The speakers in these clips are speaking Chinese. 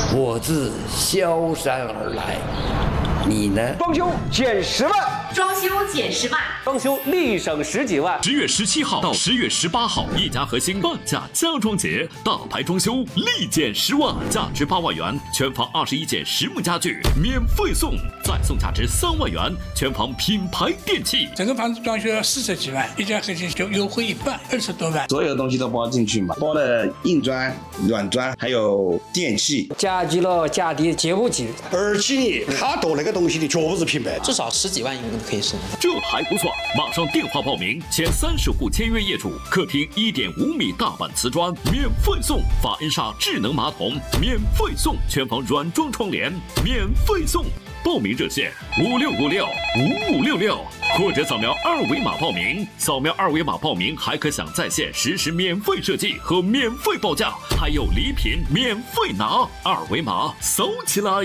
我自萧山而来，你呢？ 装修减10万， 装修减10万， 装修立省10几万。 10月17号到10月18号，一家核心半价家装节，大牌装修立减10万，价值8万元，全房21件实木家具免费送，再送价值3万元，全房品牌电器。 整个房子装修要40几万，一家核心就优惠一半，20多万。 所有东西都包进去嘛，包了硬砖、软砖，还有电器。 家具了家电接不起， 而且他做那个东西的绝不是平白， 至少10几万应该可以省。 这还不错，马上电话报名，前30户签约业主，客厅1.5米大板瓷砖免费送，法恩莎智能马桶免费送，全房软装窗帘免费送。报名热线56565566，或者扫描2维码报名。扫描2维码报名还可享在线实时免费设计和免费报价，还有礼品免费拿。2维码扫起来！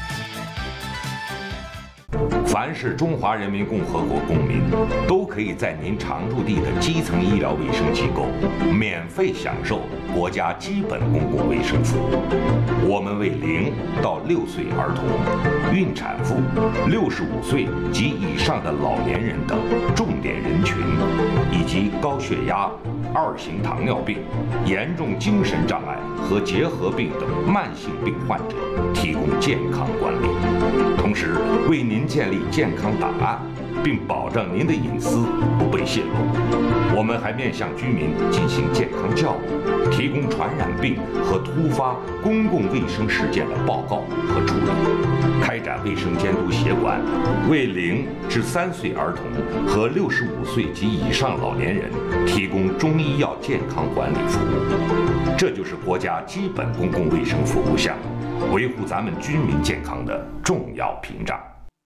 凡是中华人民共和国公民，都可以在您常住地的基层医疗卫生机构免费享受国家基本公共卫生服务。我们为0到6岁儿童、孕产妇、65岁及以上的老年人等重点人群，以及高血压、2型糖尿病、严重精神障碍和结核病等慢性病患者提供健康管理，同时为您建立健康档案，并保障您的隐私不被泄露。我们还面向居民进行健康教育，提供传染病和突发公共卫生事件的报告和处理，开展卫生监督协管，为0至3岁儿童和65岁及以上老年人提供中医药健康管理服务。这就是国家基本公共卫生服务项目维护咱们居民健康的重要屏障。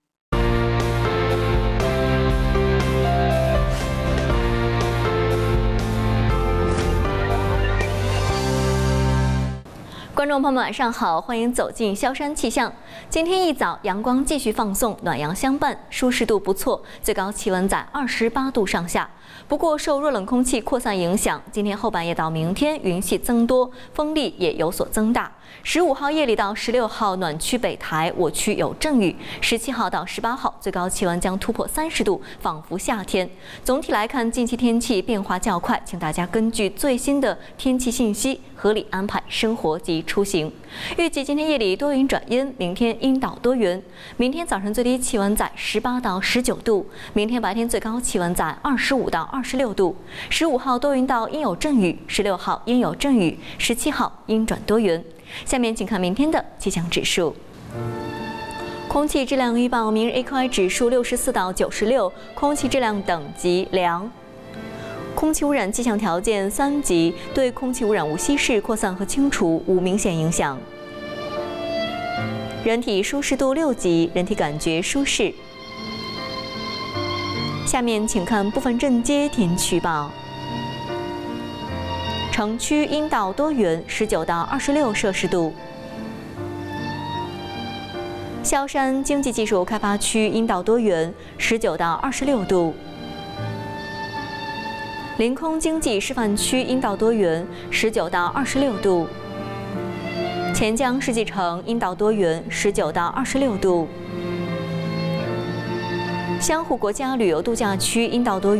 观众朋友们，晚上好，欢迎走进萧山气象。今天一早阳光继续放送，暖阳相伴，舒适度不错，最高气温在28度上下。不过受弱冷空气扩散影响，今天后半夜到明天云系增多，风力也有所增大。15号夜里到16号暖区北台我区有阵雨，17号到18号最高气温将突破30度，仿佛夏天。总体来看，近期天气变化较快，请大家根据最新的天气信息合理安排生活及出行。预计今天夜里多云转阴，明天阴到多云。明天早晨最低气温在18到19度，明天白天最高气温在25到26度。15号多云到阴有阵雨，16号阴有阵雨，17号阴转多云。下面请看明天的气象指数。空气质量预报：明日 AQI 指数64到96，空气质量等级良。空气污染气象条件3级，对空气污染无稀释、扩散和清除无明显影响。人体舒适度6级，人体感觉舒适。下面请看部分镇街天气预报。城区阴到多云，19到26摄氏度。萧山经济技术开发区阴到多云，19到26度。临空经济示范区阴到多云，19到26度。钱江世纪城阴到多云，19到26度。香湖国家旅游度假区阴到多云。